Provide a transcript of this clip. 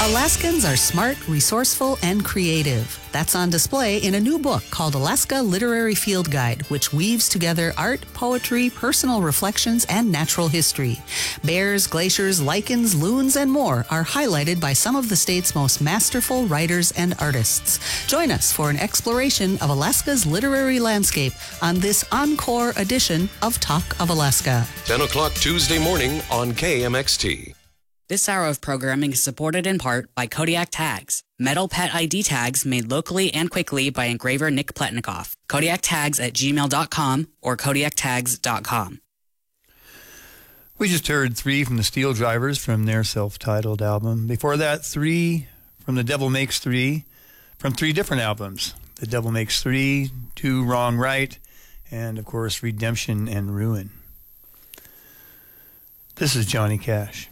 Alaskans are smart, resourceful, and creative. That's on display in a new book called Alaska Literary Field Guide, which weaves together art, poetry, personal reflections, and natural history. Bears, glaciers, lichens, loons, and more are highlighted by some of the state's most masterful writers and artists. Join us for an exploration of Alaska's literary landscape on this encore edition of Talk of Alaska. 10 o'clock Tuesday morning on KMXT. This hour of programming is supported in part by Kodiak Tags, metal pet ID tags made locally and quickly by engraver Nick Pletnikoff. KodiakTags@gmail.com or KodiakTags.com. We just heard 3 from the Steel Drivers from their self-titled album. Before that, 3 from The Devil Makes 3 from 3 different albums. The Devil Makes 3, 2 Wrong Right, and of course Redemption and Ruin. This is Johnny Cash.